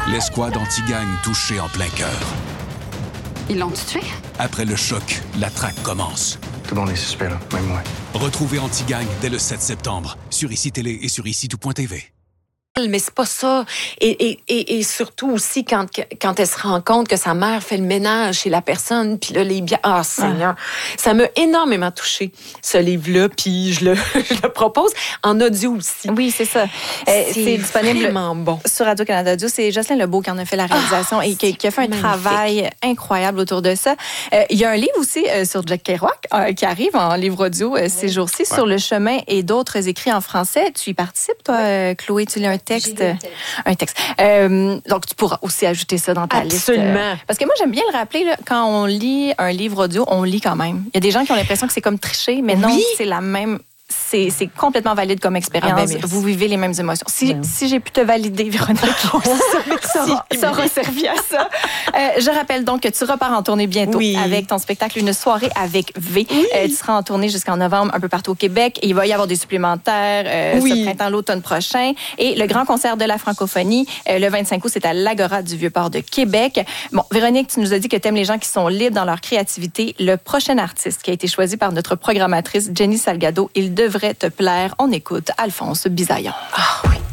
L'escouade anti-gang touchée en plein cœur. Ils l'ont tué? Après le choc, la traque commence. Tout le monde est suspect, là, même moi. Retrouvez Anti-Gang dès le 7 septembre sur ICI Télé et sur ICI-tout.tv. Mais c'est pas ça. Et surtout aussi quand elle se rend compte que sa mère fait le ménage chez la personne, puis là, les biens... Ah, Seigneur! Ça m'a énormément touchée, ce livre-là, puis je le propose en audio aussi. Oui, c'est ça. C'est disponible vraiment bon. sur Radio-Canada Audio. C'est Jocelyn Lebeau qui en a fait la réalisation et qui a fait un travail incroyable autour de ça. Il y a un livre aussi sur Jack Kerouac qui arrive en livre audio ces jours-ci, Sur le chemin et d'autres écrits en français. Tu y participes, toi, Chloé? Tu lis un texte. Donc, tu pourras aussi ajouter ça dans ta liste. Absolument. Parce que moi, j'aime bien le rappeler, là, quand on lit un livre audio, on lit quand même. Il y a des gens qui ont l'impression que c'est comme tricher, mais non, c'est la même... C'est complètement valide comme expérience. Vous vivez les mêmes émotions. Si j'ai pu te valider, Véronique, ça aura servi à ça. Je rappelle donc que tu repars en tournée bientôt avec ton spectacle Une soirée avec V. Tu seras en tournée jusqu'en novembre un peu partout au Québec. Et il va y avoir des supplémentaires ce printemps, l'automne prochain. Et le grand concert de la francophonie, le 25 août, c'est à l'Agora du Vieux-Port de Québec. Bon, Véronique, tu nous as dit que tu aimes les gens qui sont libres dans leur créativité. Le prochain artiste qui a été choisi par notre programmatrice, Jenny Salgado, il devrait te plaire. On écoute Alphonse Bisaillon. Ah oui.